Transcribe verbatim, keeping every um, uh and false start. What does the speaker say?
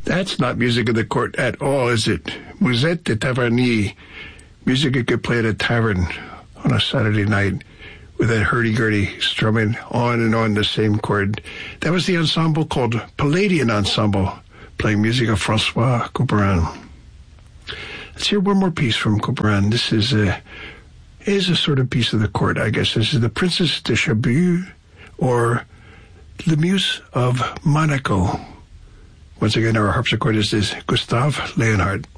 That's not music of the court at all, is it? Musette de Taverny. Music you could play at a tavern on a Saturday night with that hurdy-gurdy strumming on and on the same chord. That was the ensemble called Palladian Ensemble, playing music of Francois Couperin. Let's hear one more piece from Couperin. This is a, is a sort of piece of the court, I guess. This is the Princess de Chabut, or Le Muse of Monaco. Once again, our harpsichordist is Gustave Leonhardt.